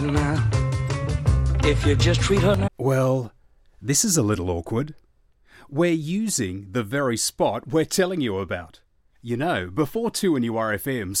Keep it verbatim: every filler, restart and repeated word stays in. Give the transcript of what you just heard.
now. If you just treat her now. Well, this is a little awkward. We're using the very spot we're telling you about. You know, before two N U R F M